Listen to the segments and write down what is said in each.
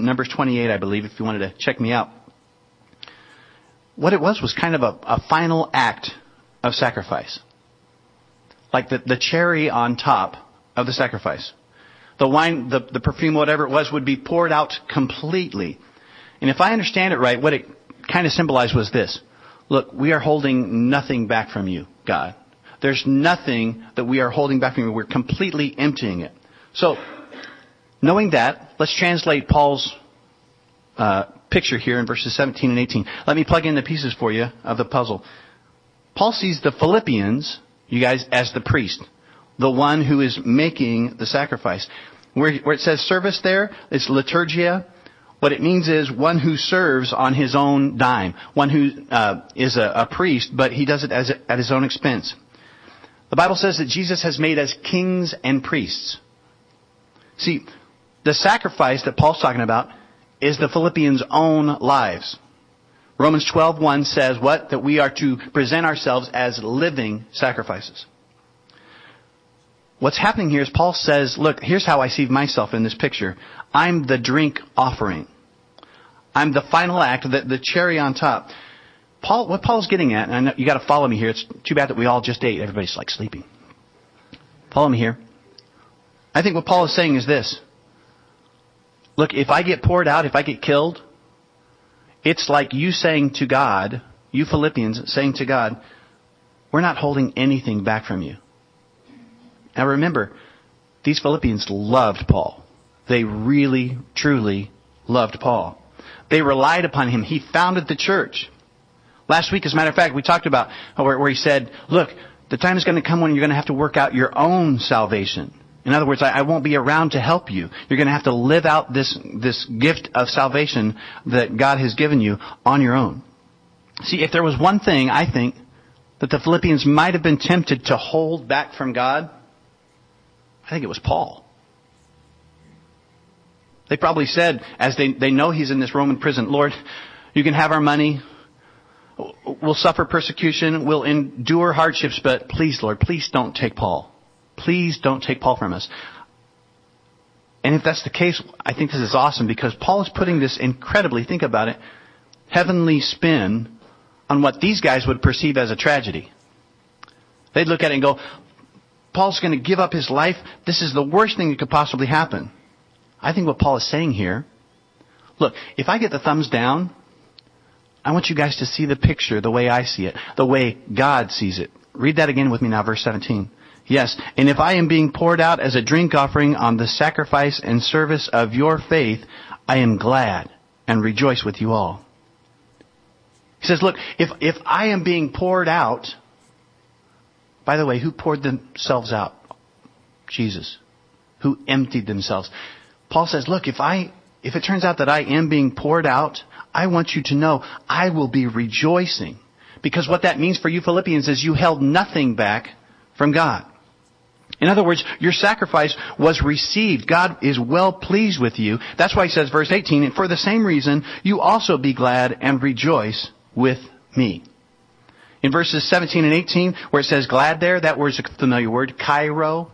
Numbers 28, I believe, if you wanted to check me out. What it was kind of a final act of sacrifice. Like the cherry on top of the sacrifice. The wine, the perfume, whatever it was, would be poured out completely. And if I understand it right, what it kind of symbolized was this. Look, we are holding nothing back from you, God. There's nothing that we are holding back from you. We're completely emptying it. So, knowing that, let's translate Paul's picture here in verses 17 and 18. Let me plug in the pieces for you of the puzzle. Paul sees the Philippians, you guys, as the priest. The one who is making the sacrifice. Where it says service there, it's liturgia. What it means is one who serves on his own dime. One who is a priest, but he does it at his own expense. The Bible says that Jesus has made us kings and priests. See, the sacrifice that Paul's talking about is the Philippians' own lives. Romans 12:1 says what? That we are to present ourselves as living sacrifices. What's happening here is Paul says, look, here's how I see myself in this picture. I'm the drink offering. I'm the final act, the cherry on top. What Paul's getting at, and I know you got to follow me here. It's too bad that we all just ate. Everybody's like sleeping. Follow me here. I think what Paul is saying is this. Look, if I get poured out, if I get killed, it's like you saying to God, you Philippians saying to God, we're not holding anything back from you. Now remember, these Philippians loved Paul. They really, truly loved Paul. They relied upon him. He founded the church. Last week, as a matter of fact, we talked about where he said, look, the time is going to come when you're going to have to work out your own salvation. In other words, I won't be around to help you. You're going to have to live out this gift of salvation that God has given you on your own. See, if there was one thing, I think, that the Philippians might have been tempted to hold back from God, I think it was Paul. They probably said, as they know he's in this Roman prison, Lord, you can have our money. We'll suffer persecution. We'll endure hardships. But please, Lord, please don't take Paul. Please don't take Paul from us. And if that's the case, I think this is awesome because Paul is putting this incredibly, think about it, heavenly spin on what these guys would perceive as a tragedy. They'd look at it and go, Paul's going to give up his life. This is the worst thing that could possibly happen. I think what Paul is saying here, look, if I get the thumbs down, I want you guys to see the picture the way I see it, the way God sees it. Read that again with me now, verse 17. Yes, and if I am being poured out as a drink offering on the sacrifice and service of your faith, I am glad and rejoice with you all. He says, look, if I am being poured out, by the way, who poured themselves out? Jesus. Who emptied themselves. Paul says, look, if it turns out that I am being poured out, I want you to know I will be rejoicing. Because what that means for you Philippians is you held nothing back from God. In other words, your sacrifice was received. God is well pleased with you. That's why he says, verse 18, and for the same reason, you also be glad and rejoice with me. In verses 17 and 18, where it says glad there, that word is a familiar word, chairo,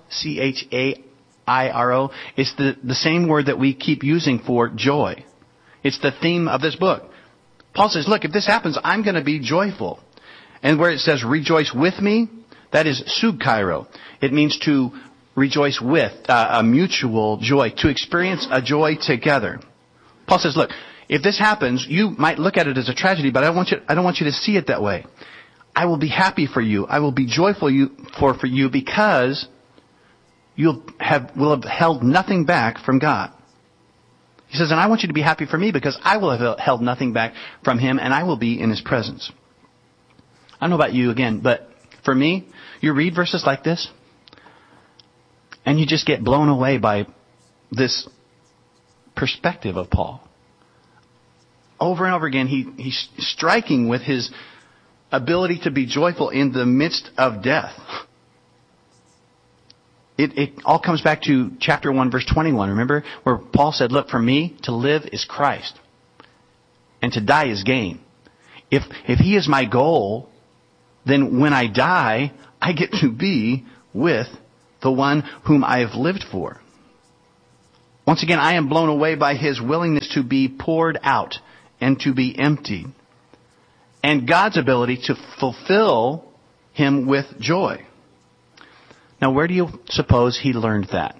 chairo. It's the same word that we keep using for joy. It's the theme of this book. Paul says, look, if this happens, I'm going to be joyful. And where it says rejoice with me, that is subchairo. It means to rejoice with, a mutual joy, to experience a joy together. Paul says, look, if this happens, you might look at it as a tragedy, but I don't want you to see it that way. I will be happy for you. I will be joyful for you because will have held nothing back from God. He says, and I want you to be happy for me because I will have held nothing back from him and I will be in his presence. I don't know about you again, but for me, you read verses like this and you just get blown away by this perspective of Paul. Over and over again, he's striking with his ability to be joyful in the midst of death. It all comes back to chapter 1, verse 21. Remember where Paul said, look, for me to live is Christ and to die is gain. If he is my goal, then when I die, I get to be with the one whom I have lived for. Once again, I am blown away by his willingness to be poured out and to be emptied, and God's ability to fulfill him with joy. Now, where do you suppose he learned that?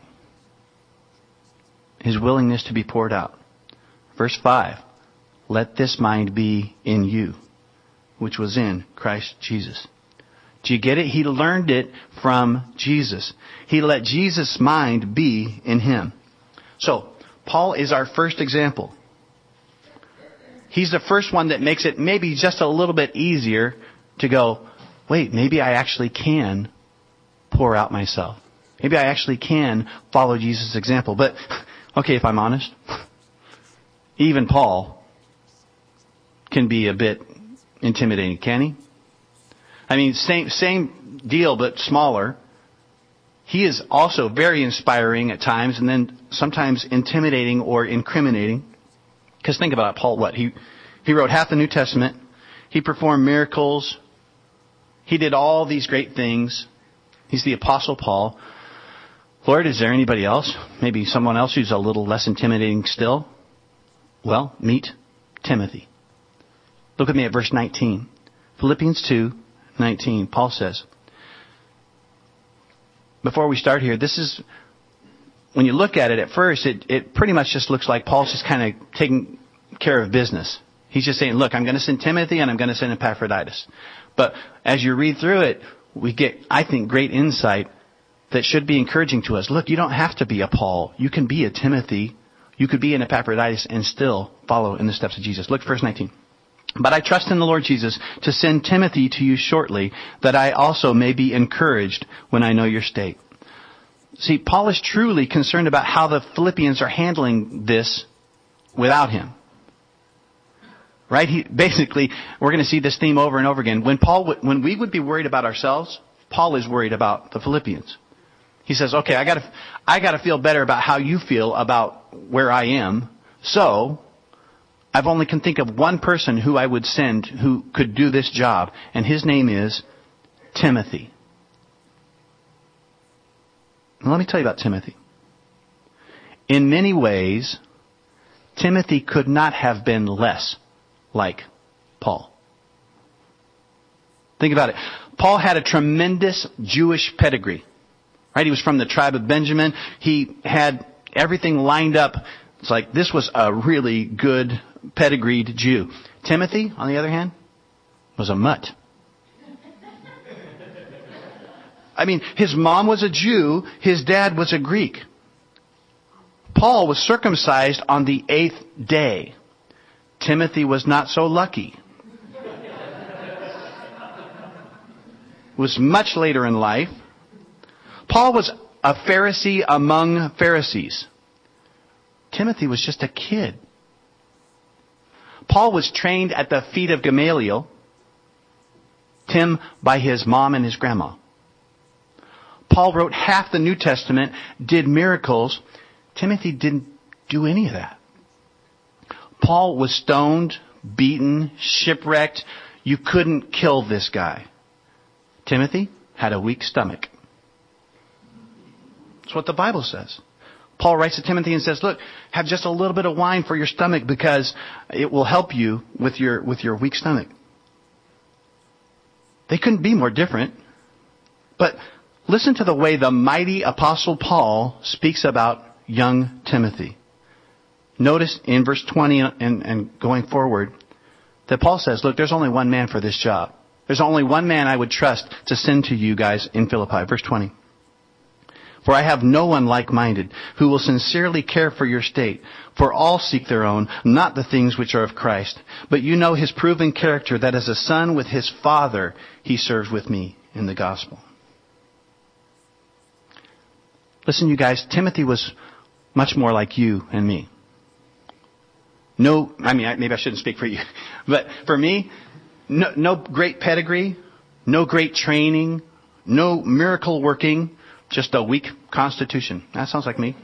His willingness to be poured out. Verse 5, let this mind be in you, which was in Christ Jesus. Do you get it? He learned it from Jesus. He let Jesus' mind be in him. So, Paul is our first example. He's the first one that makes it maybe just a little bit easier to go, wait, maybe I actually can pour out myself. Maybe I actually can follow Jesus' example. But, okay, if I'm honest, even Paul can be a bit intimidating, can he? I mean, same deal, but smaller. He is also very inspiring at times, and then sometimes intimidating or incriminating. Because think about it, Paul, what? He wrote half the New Testament. He performed miracles. He did all these great things. He's the Apostle Paul. Lord, is there anybody else? Maybe someone else who's a little less intimidating still? Well, meet Timothy. Look at me at verse 19. Philippians 2:19. Paul says, before we start here, this is, when you look at it at first, it pretty much just looks like Paul's just kind of taking care of business. He's just saying, look, I'm going to send Timothy and I'm going to send Epaphroditus. But as you read through it, we get, I think, great insight that should be encouraging to us. Look, you don't have to be a Paul. You can be a Timothy. You could be an Epaphroditus and still follow in the steps of Jesus. Look, verse 19. But I trust in the Lord Jesus to send Timothy to you shortly, that I also may be encouraged when I know your state. See, Paul is truly concerned about how the Philippians are handling this without him. Right? Basically, we're going to see this theme over and over again. When we would be worried about ourselves, Paul is worried about the Philippians. He says, okay, I gotta feel better about how you feel about where I am. So, I've only can think of one person who I would send who could do this job, and his name is Timothy. Now, let me tell you about Timothy. In many ways, Timothy could not have been less like Paul. Think about it. Paul had a tremendous Jewish pedigree. Right? He was from the tribe of Benjamin. He had everything lined up. It's like this was a really good pedigreed Jew. Timothy, on the other hand, was a mutt. I mean, his mom was a Jew. His dad was a Greek. Paul was circumcised on the 8th day. Timothy was not so lucky. Was much later in life. Paul was a Pharisee among Pharisees. Timothy was just a kid. Paul was trained at the feet of Gamaliel. Tim by his mom and his grandma. Paul wrote half the New Testament, did miracles. Timothy didn't do any of that. Paul was stoned, beaten, shipwrecked. You couldn't kill this guy. Timothy had a weak stomach. That's what the Bible says. Paul writes to Timothy and says, look, have just a little bit of wine for your stomach because it will help you with your weak stomach. They couldn't be more different. But listen to the way the mighty Apostle Paul speaks about young Timothy. Notice in verse 20 and going forward that Paul says, look, there's only one man for this job. There's only one man I would trust to send to you guys in Philippi. Verse 20. For I have no one like-minded who will sincerely care for your state. For all seek their own, not the things which are of Christ. But you know his proven character, that as a son with his father, he serves with me in the gospel. Listen, you guys, Timothy was much more like you and me. Maybe I shouldn't speak for you. But for me, no great pedigree, no great training, no miracle working, just a weak constitution. That sounds like me.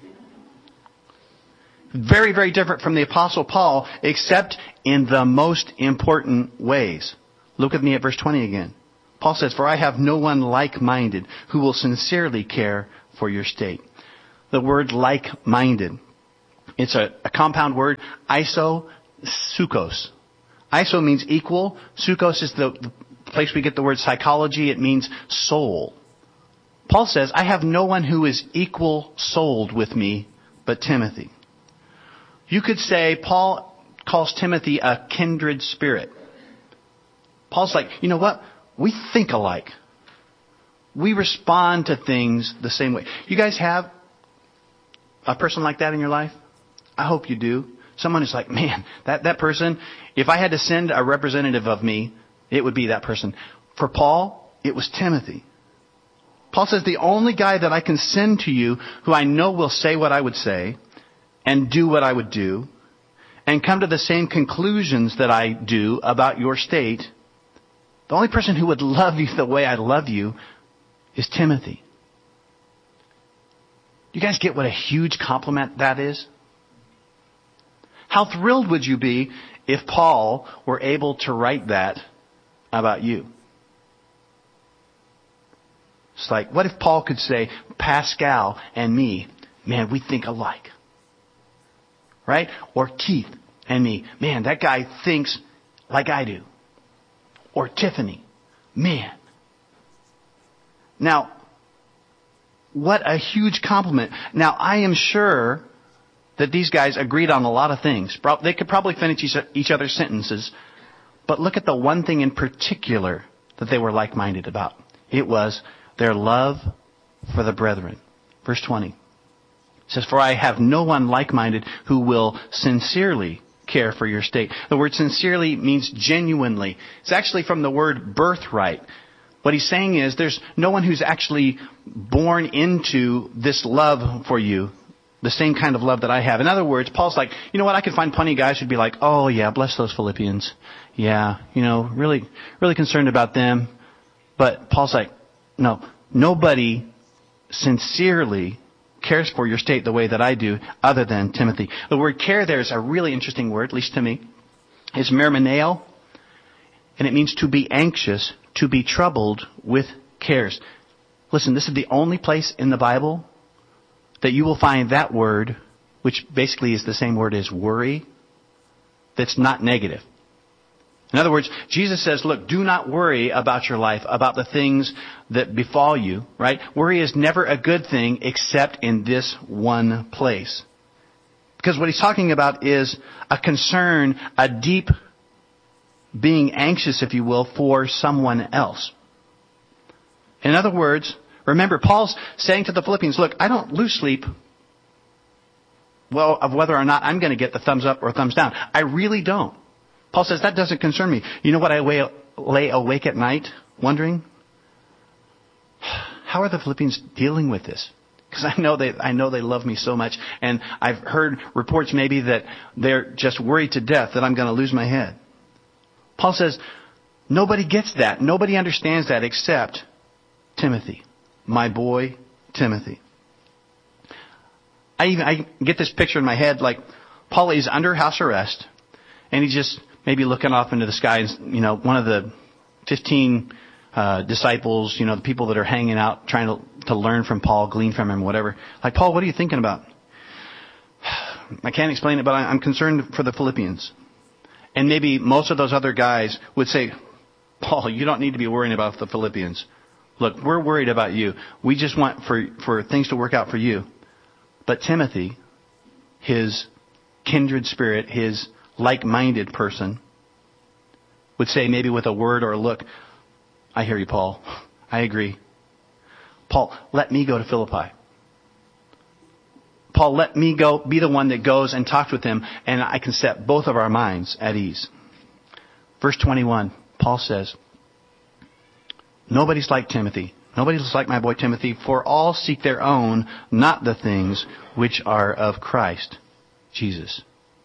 Very, very different from the Apostle Paul, except in the most important ways. Look at me at verse 20 again. Paul says, for I have no one like-minded who will sincerely care for your state. the word like-minded. It's a compound word, iso, sukos. Iso means equal. Sukos is the place we get the word psychology. It means soul. Paul says, I have no one who is equal-souled with me but Timothy. You could say Paul calls Timothy a kindred spirit. Paul's like, you know what? We think alike. We respond to things the same way. You guys have a person like that in your life? I hope you do. Someone who's like, man, that person, if I had to send a representative of me, it would be that person. For Paul, it was Timothy. Paul says, the only guy that I can send to you who I know will say what I would say and do what I would do and come to the same conclusions that I do about your state, the only person who would love you the way I love you is Timothy. You guys get what a huge compliment that is? How thrilled would you be if Paul were able to write that about you? It's like, what if Paul could say, Pascal and me, man, we think alike. Right? Or Keith and me, man, that guy thinks like I do. Or Tiffany, man. Now, what a huge compliment. Now, I am sure that these guys agreed on a lot of things. They could probably finish each other's sentences. But look at the one thing in particular that they were like-minded about. It was their love for the brethren. Verse 20. It says, for I have no one like-minded who will sincerely care for your state. The word sincerely means genuinely. It's actually from the word birthright. What he's saying is there's no one who's actually born into this love for you, the same kind of love that I have. In other words, Paul's like, you know what, I could find plenty of guys who'd be like, oh yeah, bless those Philippians. Yeah, really concerned about them. But Paul's like, no, nobody sincerely cares for your state the way that I do other than Timothy. The word care there is a really interesting word, at least to me. It's mermeneo, and it means to be anxious, to be troubled with cares. Listen, this is the only place in the Bible that you will find that word, which basically is the same word as worry, that's not negative. In other words, Jesus says, look, do not worry about your life, about the things that befall you, right? Worry is never a good thing except in this one place. Because what he's talking about is a concern, a deep being anxious, if you will, for someone else. In other words, remember, Paul's saying to the Philippians, look, I don't lose sleep of whether or not I'm going to get the thumbs up or thumbs down. I really don't. Paul says, that doesn't concern me. You know what I lay awake at night wondering? How are the Philippians dealing with this? Because I know they love me so much. And I've heard reports maybe that they're just worried to death that I'm going to lose my head. Paul says, nobody gets that. Nobody understands that except Timothy. My boy, Timothy. I get this picture in my head, like Paul is under house arrest, and he's just maybe looking off into the sky, and, one of the 15 disciples, the people that are hanging out, trying to learn from Paul, glean from him, whatever. Like, Paul, what are you thinking about? I can't explain it, but I'm concerned for the Philippians. And maybe most of those other guys would say, Paul, you don't need to be worrying about the Philippians. Look, we're worried about you. We just want for things to work out for you. But Timothy, his kindred spirit, his like-minded person, would say maybe with a word or a look, I hear you, Paul. I agree. Paul, let me go to Philippi. Paul, let me go be the one that goes and talks with him, and I can set both of our minds at ease. Verse 21, Paul says, nobody's like Timothy. Nobody's like my boy Timothy, for all seek their own, not the things which are of Christ Jesus.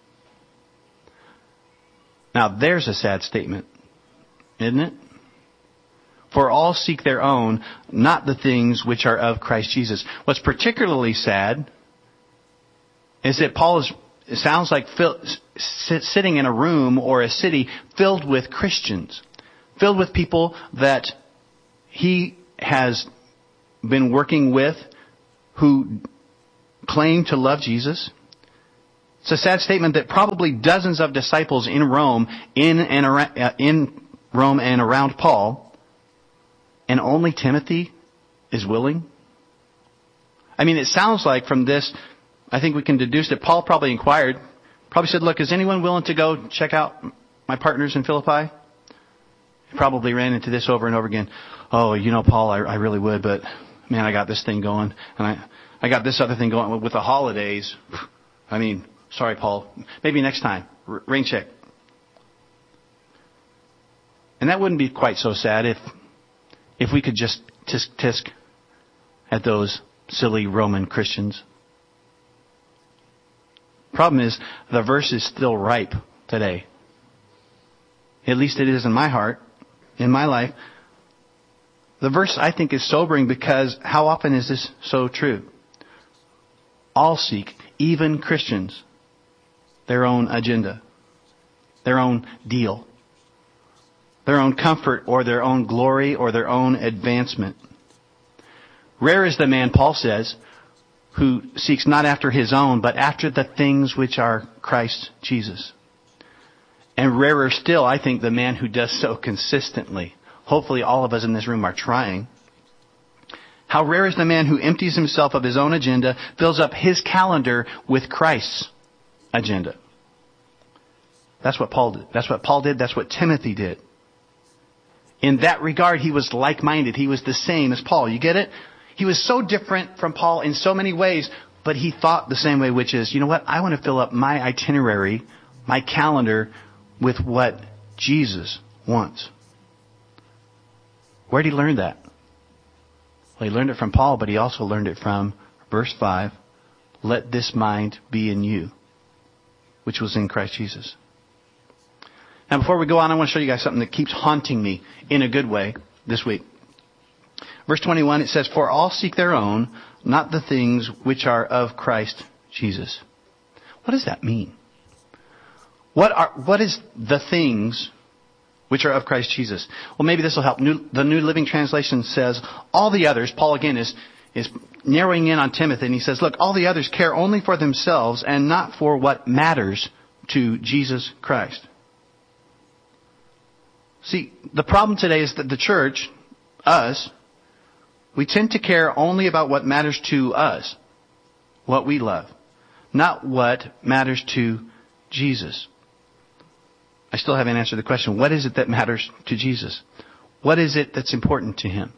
Now, there's a sad statement, isn't it? For all seek their own, not the things which are of Christ Jesus. What's particularly sad is that Paul it sounds like sitting in a room or a city filled with Christians, filled with people that he has been working with who claim to love Jesus? It's a sad statement that probably dozens of disciples in Rome, in Rome and around Paul, and only Timothy is willing. I mean, it sounds like from this, I think we can deduce that Paul probably inquired, probably said, look, is anyone willing to go check out my partners in Philippi? He probably ran into this over and over again. Oh, Paul, I really would, but man, I got this thing going, and I got this other thing going with the holidays. I mean, sorry, Paul. Maybe next time. Rain check. And that wouldn't be quite so sad if we could just tisk at those silly Roman Christians. Problem is, the verse is still ripe today. At least it is in my heart, in my life. The verse, I think, is sobering because how often is this so true? All seek, even Christians, their own agenda, their own deal, their own comfort or their own glory or their own advancement. Rare is the man, Paul says, who seeks not after his own, but after the things which are Christ Jesus. And rarer still, I think, the man who does so consistently. Hopefully all of us in this room are trying. How rare is the man who empties himself of his own agenda, fills up his calendar with Christ's agenda. That's what Paul did. That's what Paul did. That's what Timothy did. In that regard, he was like-minded. He was the same as Paul. You get it? He was so different from Paul in so many ways, but he thought the same way, which is, you know what? I want to fill up my itinerary, my calendar, with what Jesus wants. Where did he learn that? Well, he learned it from Paul, but he also learned it from verse 5. Let this mind be in you, which was in Christ Jesus. Now, before we go on, I want to show you guys something that keeps haunting me in a good way this week. Verse 21, it says, for all seek their own, not the things which are of Christ Jesus. What does that mean? What is the things which are of Christ Jesus? Well, maybe this will help. The New Living Translation says, all the others, Paul again is narrowing in on Timothy, and he says, look, all the others care only for themselves and not for what matters to Jesus Christ. See, the problem today is that the church, us, we tend to care only about what matters to us, what we love, not what matters to Jesus. I still haven't answered the question, what is it that matters to Jesus? What is it that's important to Him?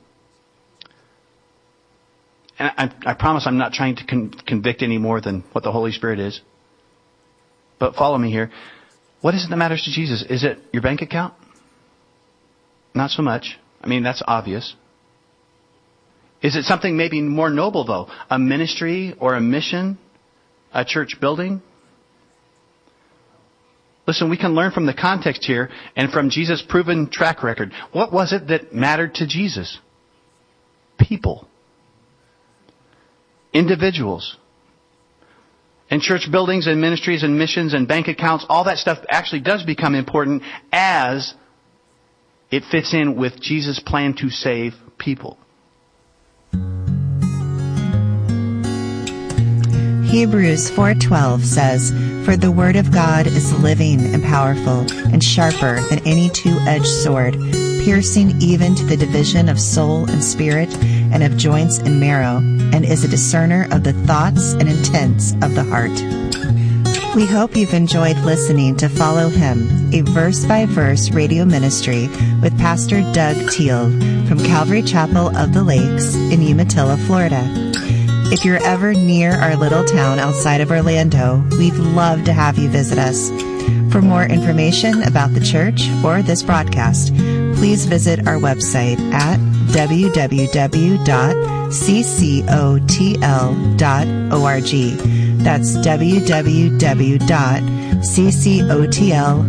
And I promise I'm not trying to convict any more than what the Holy Spirit is. But follow me here. What is it that matters to Jesus? Is it your bank account? Not so much. I mean, that's obvious. Is it something maybe more noble, though? A ministry or a mission? A church building? Listen, we can learn from the context here and from Jesus' proven track record. What was it that mattered to Jesus? People. Individuals. And church buildings and ministries and missions and bank accounts, all that stuff actually does become important as it fits in with Jesus' plan to save people. Hebrews 4:12 says, for the word of God is living and powerful and sharper than any two-edged sword, piercing even to the division of soul and spirit and of joints and marrow, and is a discerner of the thoughts and intents of the heart. We hope you've enjoyed listening to Follow Him, a verse-by-verse radio ministry with Pastor Doug Teal from Calvary Chapel of the Lakes in Umatilla, Florida. If you're ever near our little town outside of Orlando, we'd love to have you visit us. For more information about the church or this broadcast, please visit our website at www.ccotl.org. That's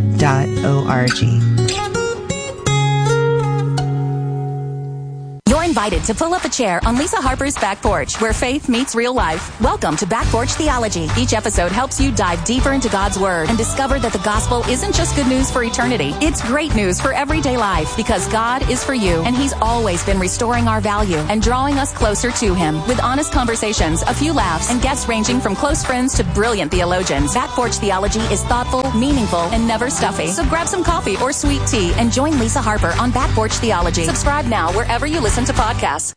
www.ccotl.org. invited to pull up a chair on Lisa Harper's Back Porch, where faith meets real life. Welcome to Back Porch Theology. Each episode helps you dive deeper into God's Word and discover that the gospel isn't just good news for eternity. It's great news for everyday life, because God is for you, and He's always been restoring our value and drawing us closer to Him. With honest conversations, a few laughs, and guests ranging from close friends to brilliant theologians, Back Porch Theology is thoughtful, meaningful, and never stuffy. So grab some coffee or sweet tea and join Lisa Harper on Back Porch Theology. Subscribe now wherever you listen to podcasts.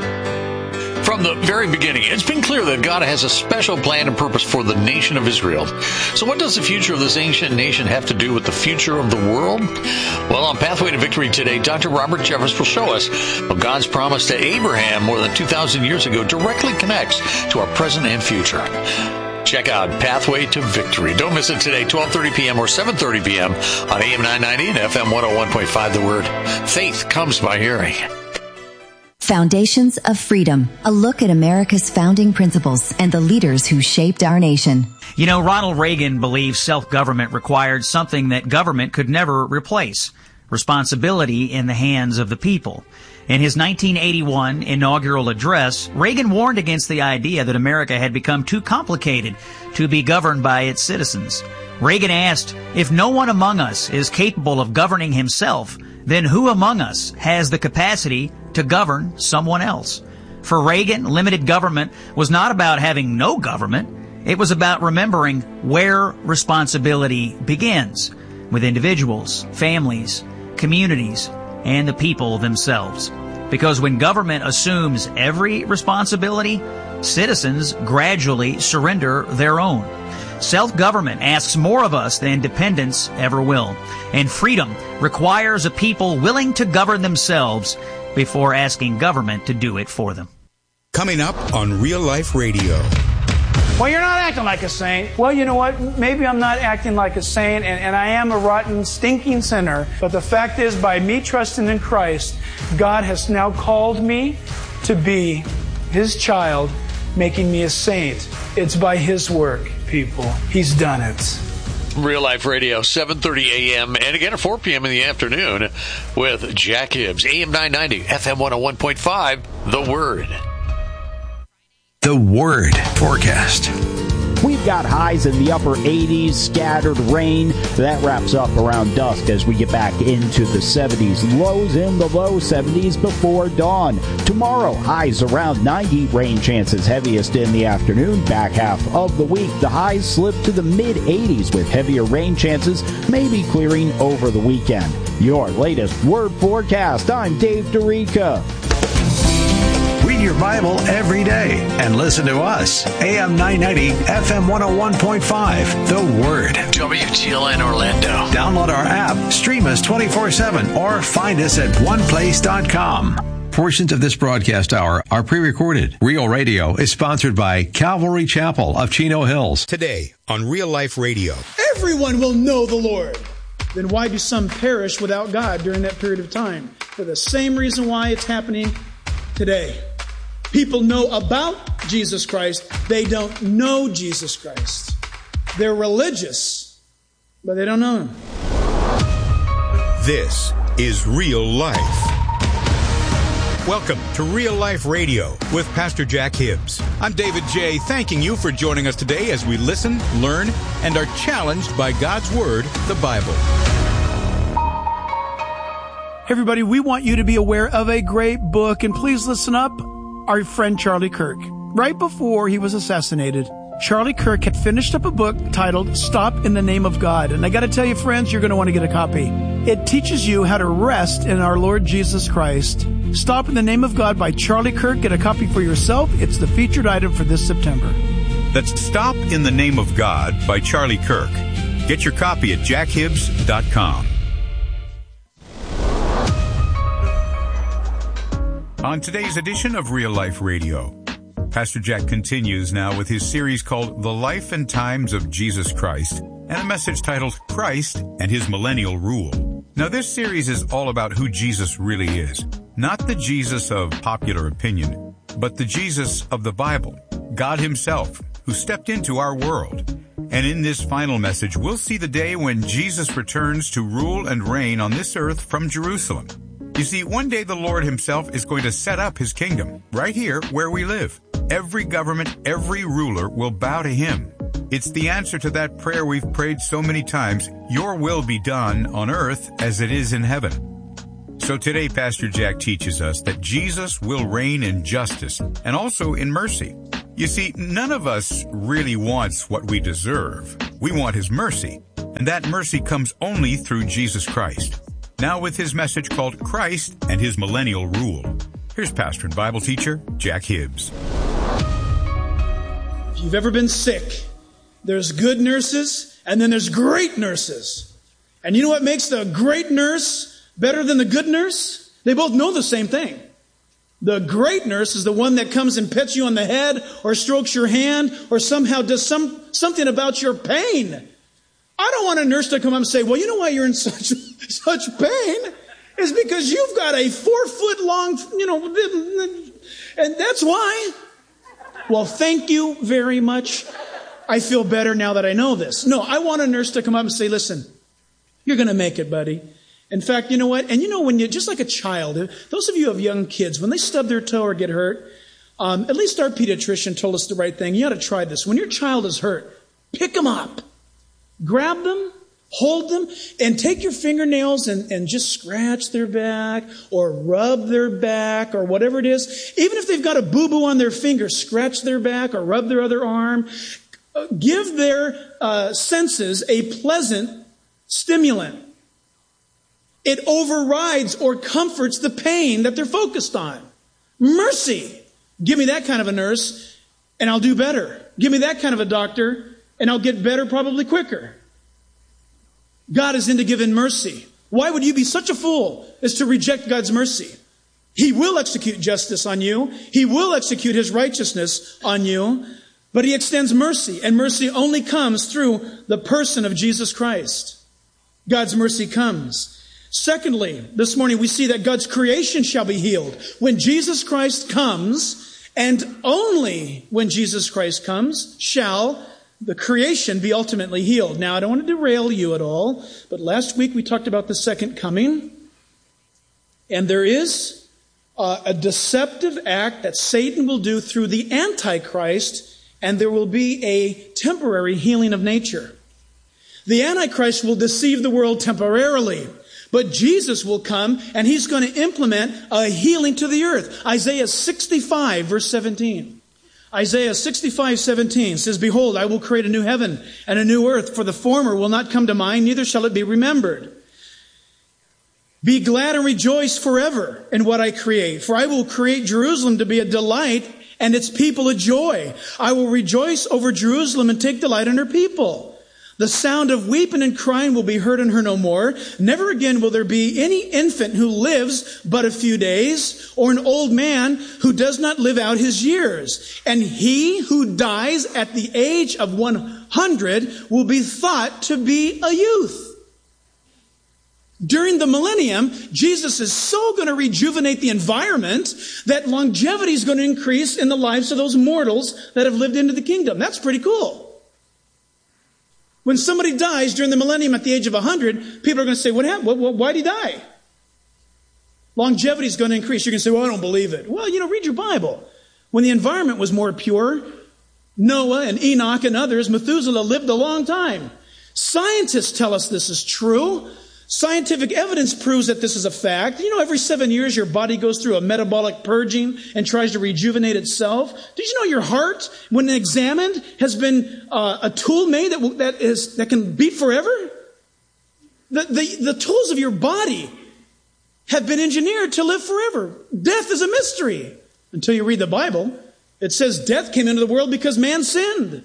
From the very beginning, it's been clear that God has a special plan and purpose for the nation of Israel. So what does the future of this ancient nation have to do with the future of the world? Well, on Pathway to Victory today, Dr. Robert Jeffress will show us how God's promise to Abraham more than 2,000 years ago directly connects to our present and future. Check out Pathway to Victory. Don't miss it today, 12:30 p.m. or 7:30 p.m. on AM 990 and FM 101.5. The Word. Faith comes by hearing. Foundations of Freedom, a look at America's founding principles and the leaders who shaped our nation. You know, Ronald Reagan believed self-government required something that government could never replace: responsibility in the hands of the people. In his 1981 inaugural address, Reagan warned against the idea that America had become too complicated to be governed by its citizens. Reagan asked, if no one among us is capable of governing himself, then who among us has the capacity to govern someone else? For Reagan, limited government was not about having no government. It was about remembering where responsibility begins, with individuals, families, communities, and the people themselves. Because when government assumes every responsibility, citizens gradually surrender their own. Self-government asks more of us than dependence ever will. And freedom requires a people willing to govern themselves before asking government to do it for them. Coming up on Real Life Radio. Well, you're not acting like a saint. Well, you know what? Maybe I'm not acting like a saint, and I am a rotten, stinking sinner. But the fact is, by me trusting in Christ, God has now called me to be His child, making me a saint. It's by His work, people. He's done it. Real Life Radio, 7:30 a.m. and again at 4 p.m. in the afternoon with Jack Hibbs, AM 990, FM 101.5, The Word. The Word forecast. We've got highs in the upper 80s, scattered rain. That wraps up around dusk as we get back into the 70s. Lows in the low 70s before dawn. Tomorrow, highs around 90. Rain chances heaviest in the afternoon. Back half of the week, the highs slip to the mid-80s with heavier rain chances, maybe clearing over the weekend. Your latest Word forecast. I'm Dave Dorica. Read your Bible every day and listen to us. AM 990, FM 101.5, The Word. WTLN Orlando. Download our app, stream us 24/7, or find us at oneplace.com. Portions of this broadcast hour are pre-recorded. Real Radio is sponsored by Calvary Chapel of Chino Hills. Today on Real Life Radio. Everyone will know the Lord. Then why do some perish without God during that period of time? For the same reason why it's happening today. People know about Jesus Christ. They don't know Jesus Christ. They're religious, but they don't know Him. This is Real Life. Welcome to Real Life Radio with Pastor Jack Hibbs. I'm David J., thanking you for joining us today as we listen, learn, and are challenged by God's Word, the Bible. Everybody, we want you to be aware of a great book, and please listen up. Our friend Charlie Kirk. Right before he was assassinated, Charlie Kirk had finished up a book titled Stop in the Name of God. And I got to tell you, friends, you're going to want to get a copy. It teaches you how to rest in our Lord Jesus Christ. Stop in the Name of God by Charlie Kirk. Get a copy for yourself. It's the featured item for this September. That's Stop in the Name of God by Charlie Kirk. Get your copy at jackhibbs.com. On today's edition of Real Life Radio, Pastor Jack continues now with his series called The Life and Times of Jesus Christ, and a message titled Christ and His Millennial Rule. Now, this series is all about who Jesus really is. Not the Jesus of popular opinion, but the Jesus of the Bible, God Himself, who stepped into our world. And in this final message, we'll see the day when Jesus returns to rule and reign on this earth from Jerusalem. You see, one day the Lord himself is going to set up his kingdom right here where we live. Every government, every ruler will bow to him. It's the answer to that prayer we've prayed so many times, your will be done on earth as it is in heaven. So today, Pastor Jack teaches us that Jesus will reign in justice and also in mercy. You see, none of us really wants what we deserve. We want his mercy, and that mercy comes only through Jesus Christ. Now with his message called Christ and his Millennial Rule. Here's pastor and Bible teacher, Jack Hibbs. If you've ever been sick, there's good nurses and then there's great nurses. And you know what makes the great nurse better than the good nurse? They both know the same thing. The great nurse is the one that comes and pets you on the head or strokes your hand or somehow does something about your pain. I don't want a nurse to come up and say, well, you know why you're in such pain? It's because you've got a 4-foot long, and that's why. Well, thank you very much. I feel better now that I know this. No, I want a nurse to come up and say, listen, you're going to make it, buddy. In fact, you know what? And when you, just like a child, those of you who have young kids, when they stub their toe or get hurt, at least our pediatrician told us the right thing. You ought to try this. When your child is hurt, pick them up. Grab them, hold them, and take your fingernails and just scratch their back or rub their back or whatever it is. Even if they've got a boo-boo on their finger, scratch their back or rub their other arm. Give their senses a pleasant stimulant. It overrides or comforts the pain that they're focused on. Mercy. Give me that kind of a nurse and I'll do better. Give me that kind of a doctor and I'll get better probably quicker. God is into giving mercy. Why would you be such a fool as to reject God's mercy? He will execute justice on you. He will execute his righteousness on you. But he extends mercy, and mercy only comes through the person of Jesus Christ. God's mercy comes. Secondly, this morning we see that God's creation shall be healed. When Jesus Christ comes, and only when Jesus Christ comes, shall the creation be ultimately healed. Now, I don't want to derail you at all, but last week we talked about the second coming, and there is a deceptive act that Satan will do through the Antichrist, and there will be a temporary healing of nature. The Antichrist will deceive the world temporarily, but Jesus will come and he's going to implement a healing to the earth. Isaiah 65, verse 17. Isaiah 65:17 says, behold, I will create a new heaven and a new earth, for the former will not come to mind, neither shall it be remembered. Be glad and rejoice forever in what I create, for I will create Jerusalem to be a delight and its people a joy. I will rejoice over Jerusalem and take delight in her people. The sound of weeping and crying will be heard in her no more. Never again will there be any infant who lives but a few days, or an old man who does not live out his years. And he who dies at the age of 100 will be thought to be a youth. During the millennium, Jesus is so going to rejuvenate the environment that longevity is going to increase in the lives of those mortals that have lived into the kingdom. That's pretty cool. When somebody dies during the millennium at the age of 100, people are going to say, what happened? Why did he die? Longevity is going to increase. You're going to say, well, I don't believe it. Well, read your Bible. When the environment was more pure, Noah and Enoch and others, Methuselah lived a long time. Scientists tell us this is true. Scientific evidence proves that this is a fact. Every 7 years your body goes through a metabolic purging and tries to rejuvenate itself. Did you know your heart, when examined, has been a tool made that can beat forever? The tools of your body have been engineered to live forever. Death is a mystery until you read the Bible. It says death came into the world because man sinned.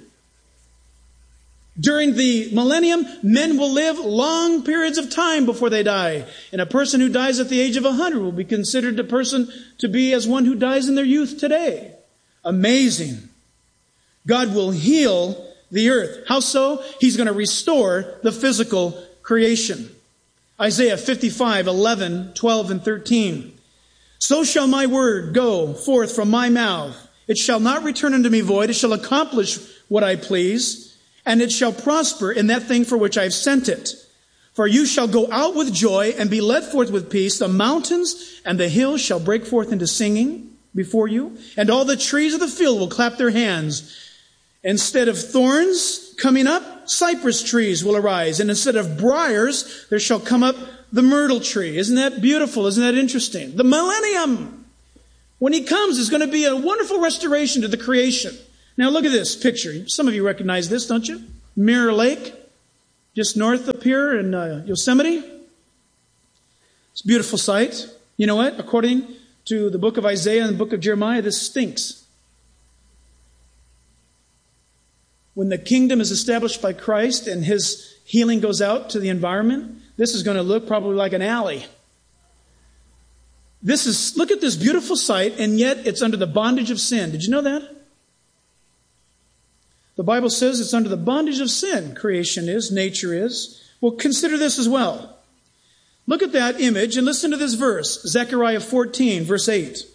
During the millennium, men will live long periods of time before they die. And a person who dies at the age of 100 will be considered a person to be as one who dies in their youth today. Amazing. God will heal the earth. How so? He's going to restore the physical creation. Isaiah 55:11, 12, and 13. So shall my word go forth from my mouth. It shall not return unto me void. It shall accomplish what I please. And it shall prosper in that thing for which I have sent it. For you shall go out with joy and be led forth with peace. The mountains and the hills shall break forth into singing before you, and all the trees of the field will clap their hands. Instead of thorns coming up, cypress trees will arise, and instead of briars, there shall come up the myrtle tree. Isn't that beautiful? Isn't that interesting? The millennium, when he comes, is going to be a wonderful restoration to the creation. Now look at this picture. Some of you recognize this, don't you? Mirror Lake, just north up here in Yosemite. It's a beautiful sight. You know what? According to the book of Isaiah and the book of Jeremiah, this stinks. When the kingdom is established by Christ and his healing goes out to the environment, this is going to look probably like an alley. Look at this beautiful sight, and yet it's under the bondage of sin. Did you know that? The Bible says it's under the bondage of sin. Creation is, nature is. Well, consider this as well. Look at that image and listen to this verse. Zechariah 14, verse 8.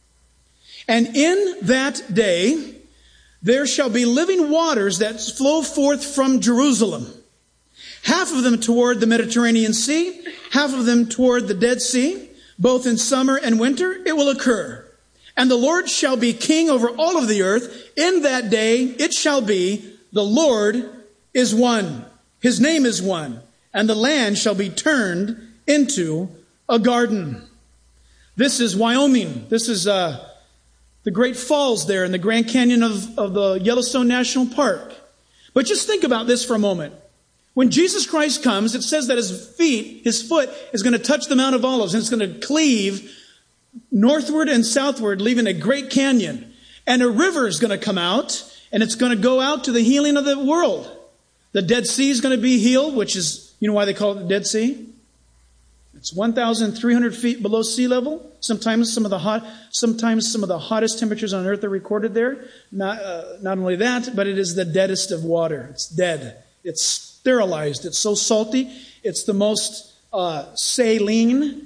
And in that day, there shall be living waters that flow forth from Jerusalem. Half of them toward the Mediterranean Sea, half of them toward the Dead Sea. Both in summer and winter it will occur. And the Lord shall be king over all of the earth. In that day it shall be, the Lord is one. His name is one. And the land shall be turned into a garden. This is Wyoming. This is the Great Falls there in the Grand Canyon of the Yellowstone National Park. But just think about this for a moment. When Jesus Christ comes, it says that his foot is going to touch the Mount of Olives, and it's going to cleave northward and southward, leaving a great canyon. And a river is going to come out, and it's going to go out to the healing of the world. The Dead Sea is going to be healed, which is, you know why they call it the Dead Sea? It's 1,300 feet below sea level. Sometimes some of the hottest temperatures on earth are recorded there. Not only that, but it is the deadest of water. It's dead. It's sterilized. It's so salty. It's the most saline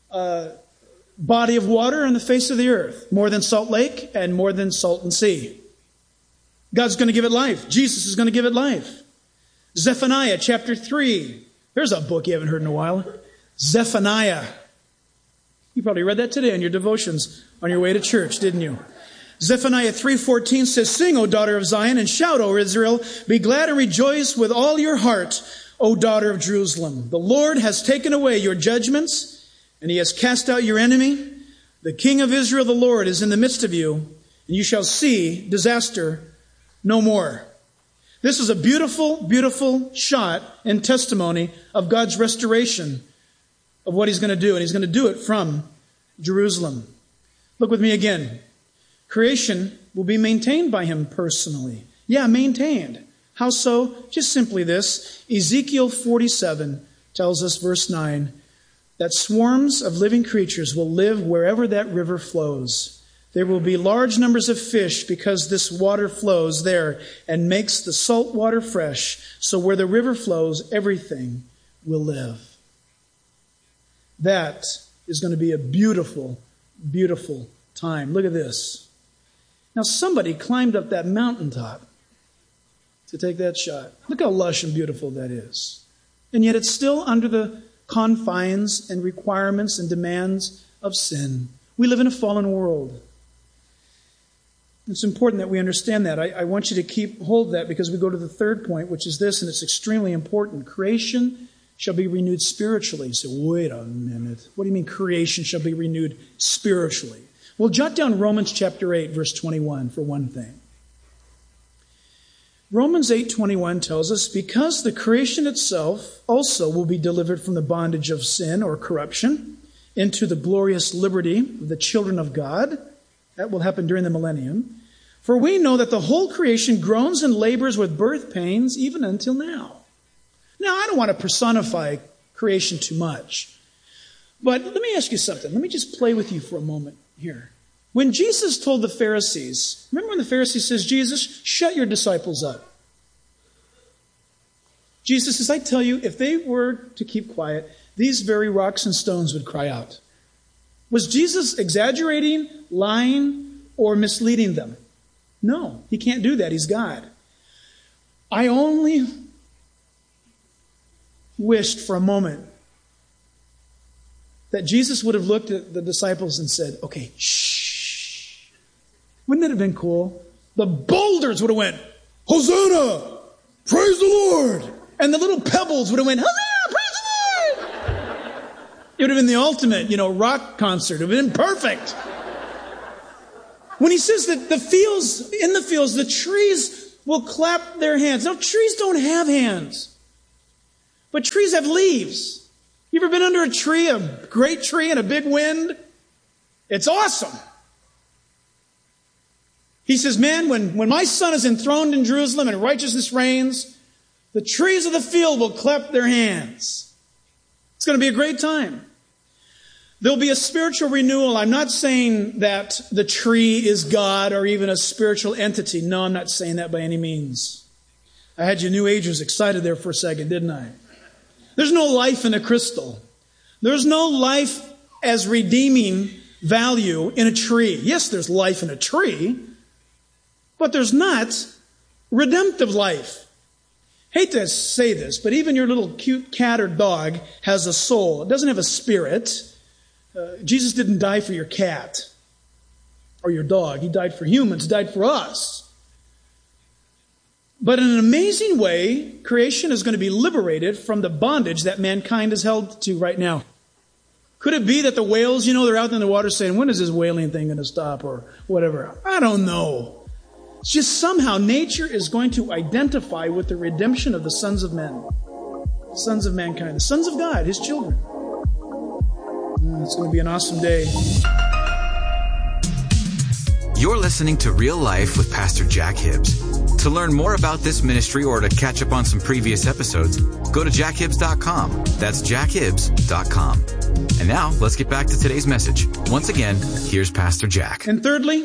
body of water on the face of the earth. More than Salt Lake and more than Salton Sea. God's going to give it life. Jesus is going to give it life. Zephaniah chapter 3. There's a book you haven't heard in a while. Zephaniah. You probably read that today in your devotions on your way to church, didn't you? Zephaniah 3:14 says, Sing, O daughter of Zion, and shout, O Israel. Be glad and rejoice with all your heart, O daughter of Jerusalem. The Lord has taken away your judgments, and he has cast out your enemy. The King of Israel, the Lord, is in the midst of you, and you shall see disaster no more. This is a beautiful, beautiful shot and testimony of God's restoration of what he's going to do. And he's going to do it from Jerusalem. Look with me again. Creation will be maintained by him personally. Yeah, maintained. How so? Just simply this. Ezekiel 47 tells us, verse 9, that swarms of living creatures will live wherever that river flows. There will be large numbers of fish because this water flows there and makes the salt water fresh. So where the river flows, everything will live. That is going to be a beautiful, beautiful time. Look at this. Now somebody climbed up that mountaintop to take that shot. Look how lush and beautiful that is. And yet it's still under the confines and requirements and demands of sin. We live in a fallen world. It's important that we understand that. I want you to keep hold of that because we go to the third point, which is this, and it's extremely important. Creation shall be renewed spiritually. So wait a minute. What do you mean creation shall be renewed spiritually? Well, jot down Romans chapter 8, verse 21 for one thing. Romans 8:21 tells us, because the creation itself also will be delivered from the bondage of sin or corruption into the glorious liberty of the children of God. That will happen during the millennium. For we know that the whole creation groans and labors with birth pains even until now. Now, I don't want to personify creation too much. But let me ask you something. Let me just play with you for a moment here. When Jesus told the Pharisees, remember when the Pharisees says, Jesus, shut your disciples up. Jesus says, I tell you, if they were to keep quiet, these very rocks and stones would cry out. Was Jesus exaggerating, lying, or misleading them? No, he can't do that. He's God. wished for a moment that Jesus would have looked at the disciples and said, okay, shh. Wouldn't it have been cool? The boulders would have went, Hosanna! Praise the Lord! And the little pebbles would have went, Hosanna! Praise the Lord! It would have been the ultimate, rock concert. It would have been perfect. When he says that in the fields, the trees will clap their hands. Now, trees don't have hands. But trees have leaves. You ever been under a tree, a great tree and a big wind? It's awesome. He says, man, when my son is enthroned in Jerusalem and righteousness reigns, the trees of the field will clap their hands. It's going to be a great time. There'll be a spiritual renewal. I'm not saying that the tree is God or even a spiritual entity. No, I'm not saying that by any means. I had you New Agers excited there for a second, didn't I? There's no life in a crystal. There's no life as redeeming value in a tree. Yes, there's life in a tree, but there's not redemptive life. Hate to say this, but even your little cute cat or dog has a soul. It doesn't have a spirit. Jesus didn't die for your cat or your dog. He died for humans. He died for us. But in an amazing way, creation is going to be liberated from the bondage that mankind is held to right now. Could it be that the whales, they're out in the water saying, when is this whaling thing going to stop or whatever? I don't know. It's just somehow nature is going to identify with the redemption of the sons of men, the sons of mankind, the sons of God, His children. It's going to be an awesome day. You're listening to Real Life with Pastor Jack Hibbs. To learn more about this ministry or to catch up on some previous episodes, go to jackhibbs.com. That's jackhibbs.com. And now, let's get back to today's message. Once again, here's Pastor Jack. And thirdly,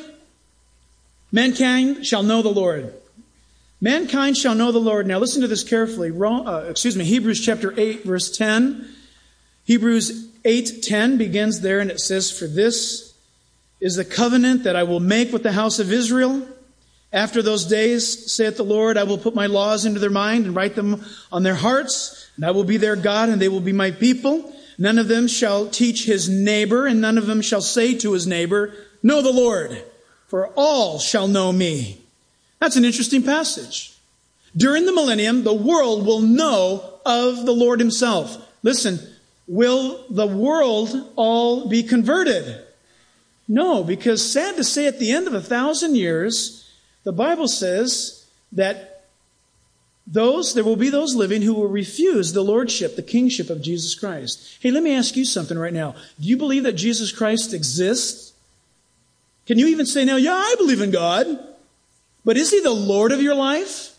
mankind shall know the Lord. Mankind shall know the Lord. Now listen to this carefully. Hebrews chapter 8, verse 10. Hebrews 8:10 begins there, and it says, for this is the covenant that I will make with the house of Israel. After those days, saith the Lord, I will put my laws into their mind and write them on their hearts, and I will be their God, and they will be my people. None of them shall teach his neighbor, and none of them shall say to his neighbor, know the Lord, for all shall know me. That's an interesting passage. During the millennium, the world will know of the Lord Himself. Listen, will the world all be converted? No, because sad to say, at the end of 1,000 years, the Bible says that there will be those living who will refuse the lordship, the kingship of Jesus Christ. Hey, let me ask you something right now. Do you believe that Jesus Christ exists? Can you even say now, yeah, I believe in God, but is He the Lord of your life?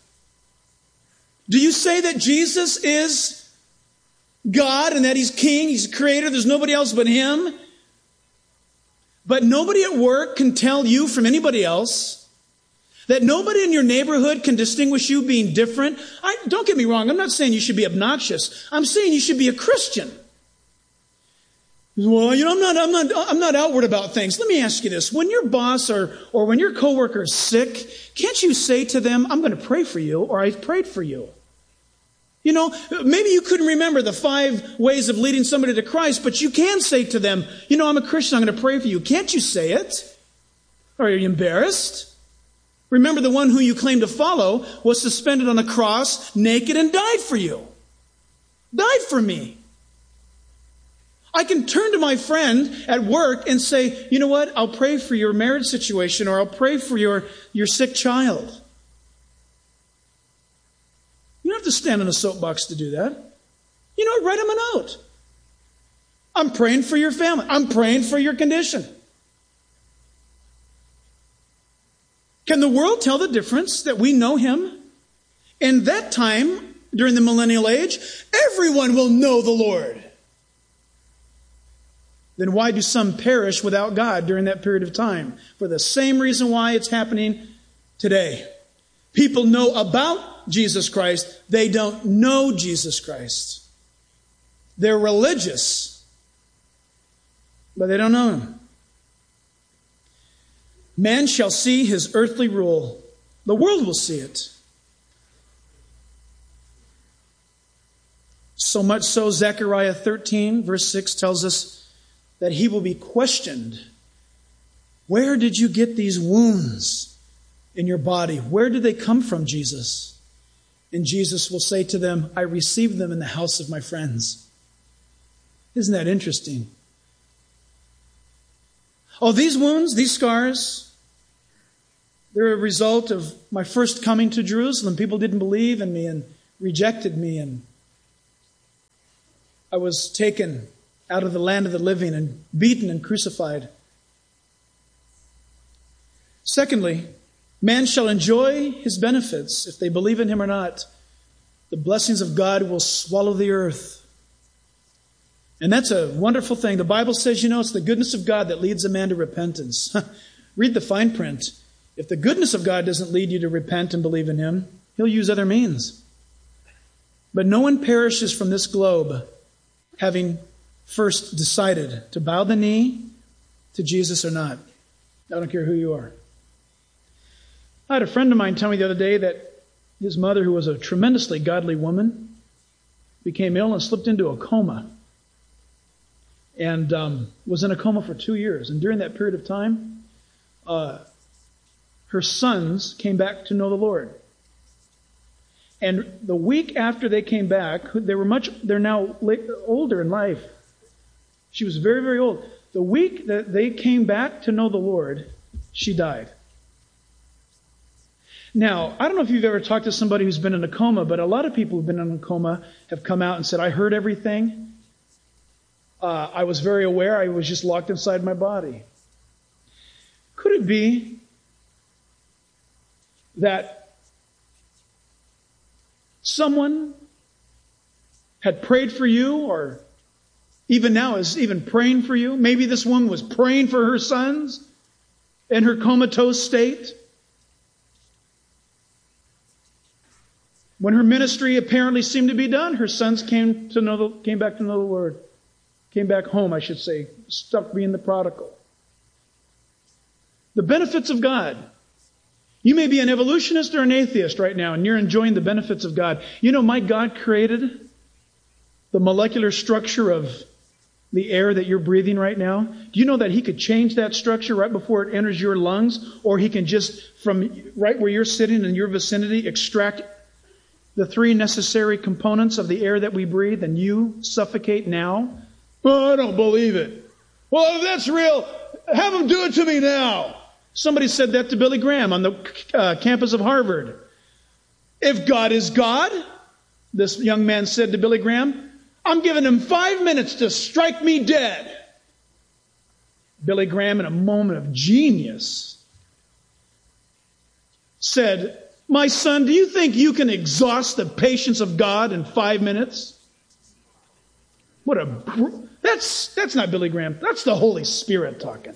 Do you say that Jesus is God and that He's King, He's Creator, there's nobody else but Him? But nobody at work can tell you from anybody else. That nobody in your neighborhood can distinguish you being different. Don't get me wrong, I'm not saying you should be obnoxious. I'm saying you should be a Christian. Well, I'm not outward about things. Let me ask you this. When your boss or when your coworker is sick, can't you say to them, I'm going to pray for you, or I've prayed for you? Maybe you couldn't remember the 5 ways of leading somebody to Christ, but you can say to them, I'm a Christian, I'm going to pray for you. Can't you say it? Or are you embarrassed? Remember, the one who you claim to follow was suspended on a cross, naked, and died for you. Died for me. I can turn to my friend at work and say, you know what, I'll pray for your marriage situation, or I'll pray for your sick child. You don't have to stand on a soapbox to do that. Write them a note. I'm praying for your family. I'm praying for your condition. Can the world tell the difference that we know Him? In that time, during the millennial age, everyone will know the Lord. Then why do some perish without God during that period of time? For the same reason why it's happening today. People know about Jesus Christ. They don't know Jesus Christ. They're religious, but they don't know Him. Man shall see His earthly rule. The world will see it. So much so, Zechariah 13, verse 6 tells us that he will be questioned. Where did you get these wounds in your body? Where did they come from, Jesus? And Jesus will say to them, I received them in the house of my friends. Isn't that interesting? Oh, these wounds, these scars, they're a result of my first coming to Jerusalem. People didn't believe in me and rejected me, and I was taken out of the land of the living and beaten and crucified. Secondly, man shall enjoy his benefits if they believe in him or not. The blessings of God will swallow the earth. And that's a wonderful thing. The Bible says, it's the goodness of God that leads a man to repentance. Read the fine print. If the goodness of God doesn't lead you to repent and believe in him, he'll use other means. But no one perishes from this globe having first decided to bow the knee to Jesus or not. I don't care who you are. I had a friend of mine tell me the other day that his mother, who was a tremendously godly woman, became ill and slipped into a coma. And was in a coma for 2 years. And during that period of time, her sons came back to know the Lord. And the week after they came back, they're now older in life. She was very, very old. The week that they came back to know the Lord, she died. Now, I don't know if you've ever talked to somebody who's been in a coma, but a lot of people who've been in a coma have come out and said, I heard everything. I was very aware. I was just locked inside my body. Could it be that someone had prayed for you, or even now is even praying for you? Maybe this woman was praying for her sons in her comatose state. When her ministry apparently seemed to be done, her sons came back to know the Lord. Came back home, I should say. Stopped being the prodigal. The benefits of God. You may be an evolutionist or an atheist right now, and you're enjoying the benefits of God. My God created the molecular structure of the air that you're breathing right now. Do you know that He could change that structure right before it enters your lungs? Or He can just, from right where you're sitting in your vicinity, extract the 3 necessary components of the air that we breathe, and you suffocate now? Oh, I don't believe it. Well, if that's real, have them do it to me now. Somebody said that to Billy Graham on the campus of Harvard. If God is God, this young man said to Billy Graham, I'm giving him 5 minutes to strike me dead. Billy Graham, in a moment of genius, said, my son, do you think you can exhaust the patience of God in 5 minutes? That's not Billy Graham. That's the Holy Spirit talking.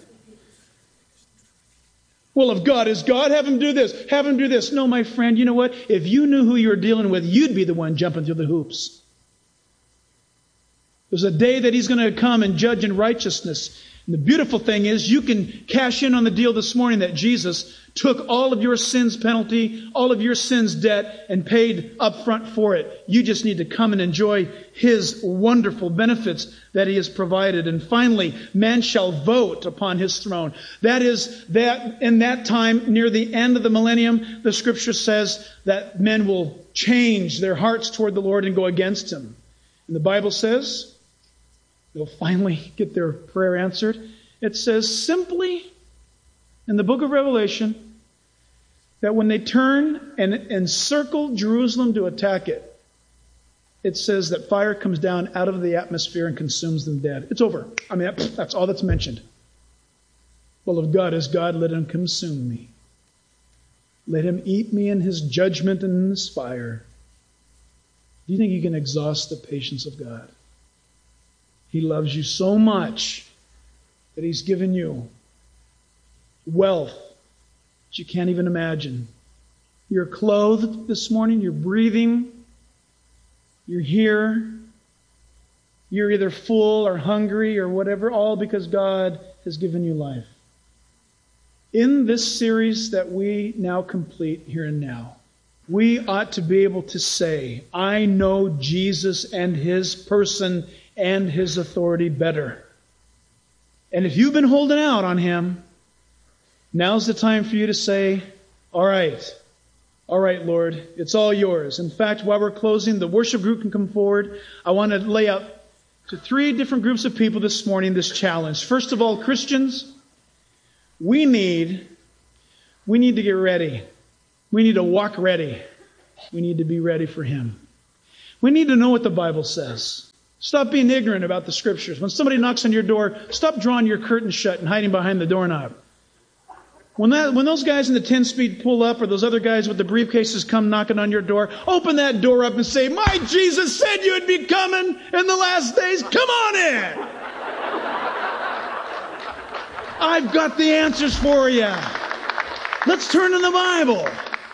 Well, if God is God, have him do this. Have him do this. No, my friend, you know what? If you knew who you were dealing with, you'd be the one jumping through the hoops. There's a day that He's going to come and judge in righteousness. And the beautiful thing is you can cash in on the deal this morning that Jesus took all of your sins penalty, all of your sins debt, and paid up front for it. You just need to come and enjoy His wonderful benefits that He has provided. And finally, man shall vote upon His throne. That is, that in that time, near the end of the millennium, the Scripture says that men will change their hearts toward the Lord and go against Him. And the Bible says they'll finally get their prayer answered. It says simply in the book of Revelation that when they turn and encircle Jerusalem to attack it, it says that fire comes down out of the atmosphere and consumes them dead. It's over. I mean, that's all that's mentioned. Well, if God is God, let Him consume me. Let Him eat me in His judgment and in His fire. Do you think you can exhaust the patience of God? He loves you so much that He's given you wealth that you can't even imagine. You're clothed this morning. You're breathing. You're here. You're either full or hungry or whatever, all because God has given you life. In this series that we now complete here and now, we ought to be able to say, I know Jesus and His person and His authority better. And if you've been holding out on Him, now's the time for you to say, all right, Lord, it's all yours. In fact, while we're closing, the worship group can come forward. I want to lay out to 3 different groups of people this morning this challenge. First of all, Christians, we need to get ready. We need to walk ready. We need to be ready for Him. We need to know what the Bible says. Stop being ignorant about the Scriptures. When somebody knocks on your door, stop drawing your curtain shut and hiding behind the doorknob. When those guys in the 10-speed pull up, or those other guys with the briefcases come knocking on your door, open that door up and say, my Jesus said you would be coming in the last days. Come on in. I've got the answers for you. Let's turn to the Bible.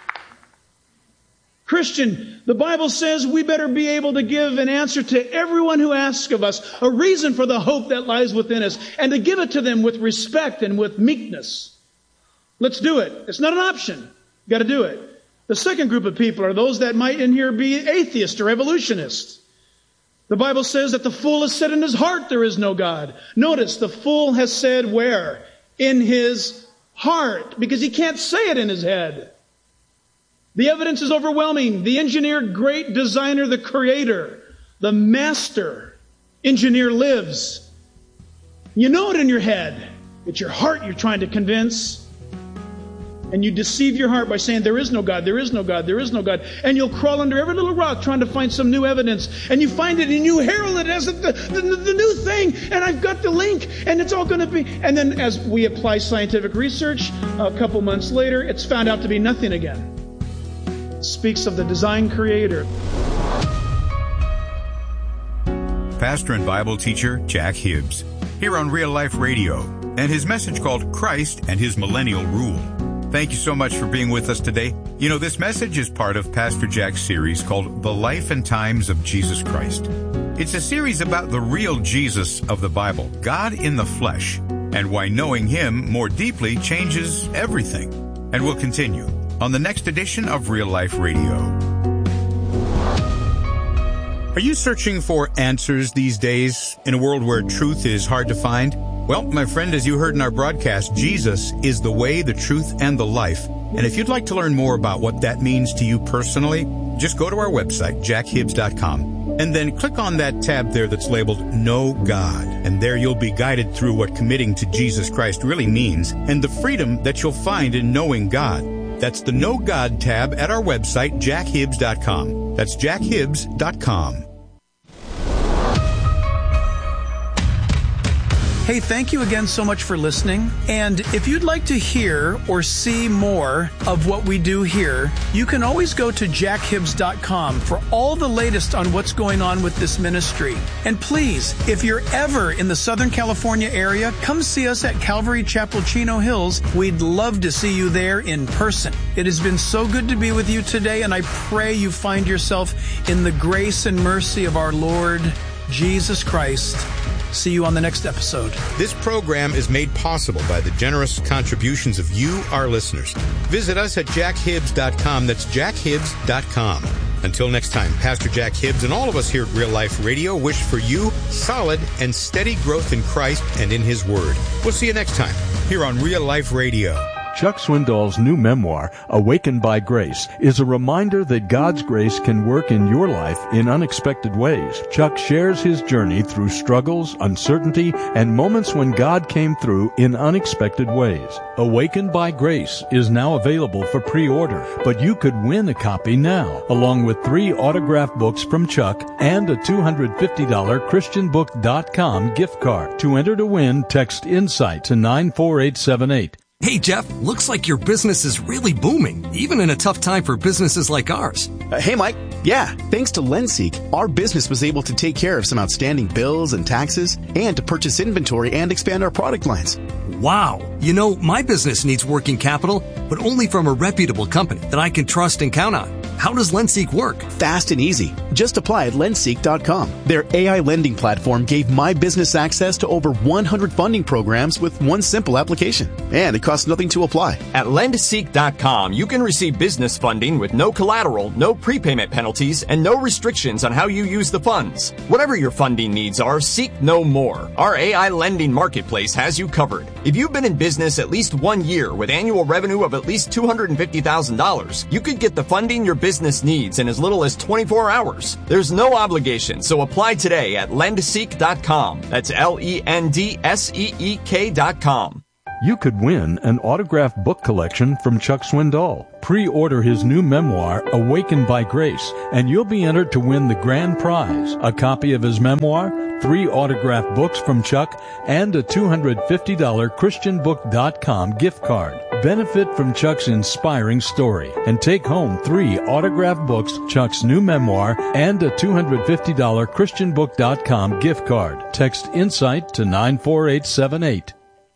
Christian, the Bible says we better be able to give an answer to everyone who asks of us, a reason for the hope that lies within us, and to give it to them with respect and with meekness. Let's do it. It's not an option. You've got to do it. The second group of people are those that might in here be atheists or evolutionists. The Bible says that the fool has said in his heart there is no God. Notice, the fool has said where? In his heart, because he can't say it in his head. The evidence is overwhelming. The engineer, great designer, the creator, the master engineer lives. You know it in your head. It's your heart you're trying to convince. And you deceive your heart by saying, there is no God, there is no God, there is no God. And you'll crawl under every little rock trying to find some new evidence. And you find it and you herald it as the new thing. And I've got the link and it's all going to be. And then as we apply scientific research, a couple months later, it's found out to be nothing again. It speaks of the design creator. Pastor and Bible teacher Jack Hibbs, here on Real Life Radio, and his message called Christ and His Millennial Rule. Thank you so much for being with us today. You know, this message is part of Pastor Jack's series called The Life and Times of Jesus Christ. It's a series about the real Jesus of the Bible, God in the flesh, and why knowing Him more deeply changes everything. And we'll continue on the next edition of Real Life Radio. Are you searching for answers these days in a world where truth is hard to find? Well, my friend, as you heard in our broadcast, Jesus is the way, the truth, and the life. And if you'd like to learn more about what that means to you personally, just go to our website, jackhibbs.com, and then click on that tab there that's labeled Know God. And there you'll be guided through what committing to Jesus Christ really means and the freedom that you'll find in knowing God. That's the Know God tab at our website, jackhibbs.com. That's jackhibbs.com. Hey, thank you again so much for listening. And if you'd like to hear or see more of what we do here, you can always go to jackhibbs.com for all the latest on what's going on with this ministry. And please, if you're ever in the Southern California area, come see us at Calvary Chapel, Chino Hills. We'd love to see you there in person. It has been so good to be with you today, and I pray you find yourself in the grace and mercy of our Lord Jesus Christ. See you on the next episode. This program is made possible by the generous contributions of you, our listeners. Visit us at jackhibbs.com. That's jackhibbs.com. Until next time, Pastor Jack Hibbs and all of us here at Real Life Radio wish for you solid and steady growth in Christ and in His Word. We'll see you next time here on Real Life Radio. Chuck Swindoll's new memoir, Awakened by Grace, is a reminder that God's grace can work in your life in unexpected ways. Chuck shares his journey through struggles, uncertainty, and moments when God came through in unexpected ways. Awakened by Grace is now available for pre-order, but you could win a copy now, along with 3 autographed books from Chuck and a $250 ChristianBook.com gift card. To enter to win, text INSIGHT to 94878. Hey, Jeff, looks like your business is really booming, even in a tough time for businesses like ours. Hey, Mike. Yeah, thanks to LendSeek, our business was able to take care of some outstanding bills and taxes and to purchase inventory and expand our product lines. Wow. You know, my business needs working capital, but only from a reputable company that I can trust and count on. How does LendSeek work? Fast and easy. Just apply at lendseek.com. Their AI lending platform gave my business access to over 100 funding programs with one simple application. And it costs nothing to apply. At lendseek.com, you can receive business funding with no collateral, no prepayment penalties, and no restrictions on how you use the funds. Whatever your funding needs are, seek no more. Our AI lending marketplace has you covered. If you've been in business at least 1 year with annual revenue of at least $250,000, you could get the funding your business needs in as little as 24 hours. There's no obligation, so apply today at lendseek.com. That's LENDSEEK.com. You could win an autographed book collection from Chuck Swindoll. Pre-order his new memoir, Awakened by Grace, and you'll be entered to win the grand prize, a copy of his memoir, 3 autographed books from Chuck, and a $250 ChristianBook.com gift card. Benefit from Chuck's inspiring story and take home 3 autographed books, Chuck's new memoir, and a $250 ChristianBook.com gift card. Text INSIGHT to 94878.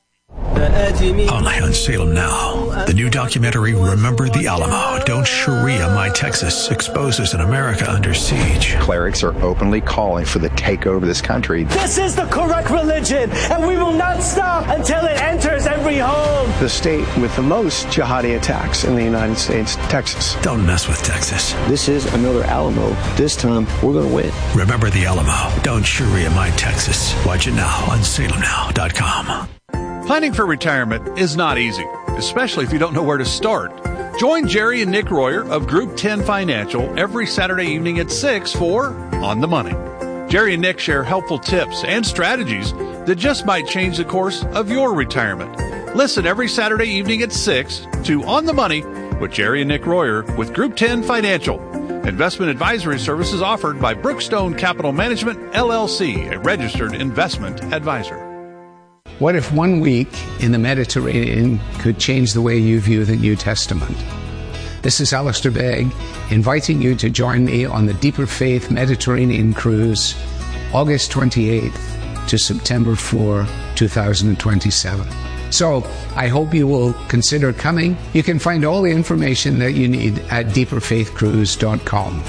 Only on Salem Now. The new documentary, Remember the Alamo. Don't Sharia My Texas, exposes an America under siege. Clerics are openly calling for the takeover of this country. This is the correct religion, and we will not stop until it enters every home. The state with the most jihadi attacks in the United States, Texas. Don't mess with Texas. This is another Alamo. This time, we're going to win. Remember the Alamo. Don't Sharia My Texas. Watch it now on salemnow.com. Planning for retirement is not easy, especially if you don't know where to start. Join Jerry and Nick Royer of Group 10 Financial every Saturday evening at 6 for On the Money. Jerry and Nick share helpful tips and strategies that just might change the course of your retirement. Listen every Saturday evening at 6 to On the Money with Jerry and Nick Royer with Group 10 Financial. Investment advisory services offered by Brookstone Capital Management, LLC, a registered investment advisor. What if 1 week in the Mediterranean could change the way you view the New Testament? This is Alistair Begg, inviting you to join me on the Deeper Faith Mediterranean Cruise, August 28th to September 4, 2027. So, I hope you will consider coming. You can find all the information that you need at deeperfaithcruise.com.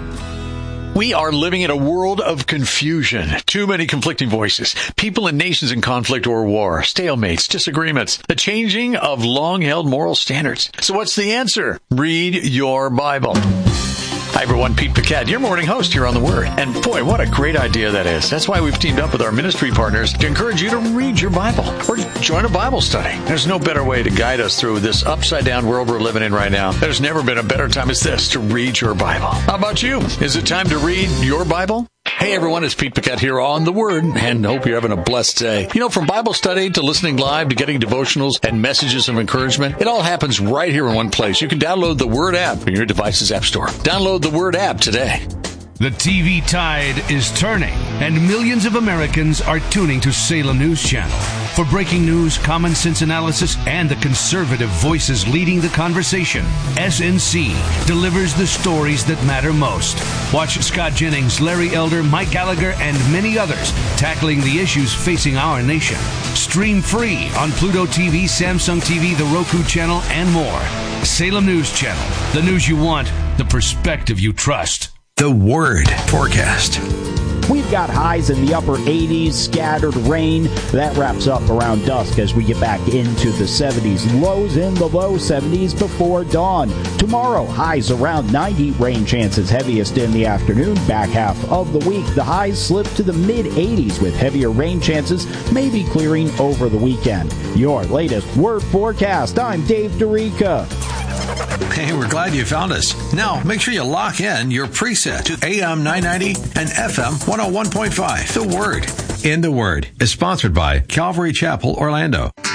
We are living in a world of confusion. Too many conflicting voices. People and nations in conflict or war. Stalemates, disagreements. The changing of long-held moral standards. So what's the answer? Read your Bible. Hi everyone, Pete Paquette, your morning host here on The Word. And boy, what a great idea that is. That's why we've teamed up with our ministry partners to encourage you to read your Bible or join a Bible study. There's no better way to guide us through this upside-down world we're living in right now. There's never been a better time as this to read your Bible. How about you? Is it time to read your Bible? Hey everyone, it's Pete Paquette here on The Word, and hope you're having a blessed day. You know, from Bible study to listening live to getting devotionals and messages of encouragement, it all happens right here in one place. You can download the Word app in your device's app store. Download the Word app today. The TV tide is turning, and millions of Americans are tuning to Salem News Channel. For breaking news, common sense analysis, and the conservative voices leading the conversation, SNC delivers the stories that matter most. Watch Scott Jennings, Larry Elder, Mike Gallagher, and many others tackling the issues facing our nation. Stream free on Pluto TV, Samsung TV, the Roku channel, and more. Salem News Channel. The news you want, the perspective you trust. The Word forecast. We've got highs in the upper 80s, scattered rain. That wraps up around dusk as we get back into the 70s. Lows in the low 70s before dawn. Tomorrow, highs around 90. Rain chances heaviest in the afternoon. Back half of the week, the highs slip to the mid-80s with heavier rain chances, maybe clearing over the weekend. Your latest Word forecast. I'm Dave Dorica. Hey, we're glad you found us. Now, make sure you lock in your preset to AM 990 and FM 101.5. The Word. In the Word is sponsored by Calvary Chapel, Orlando.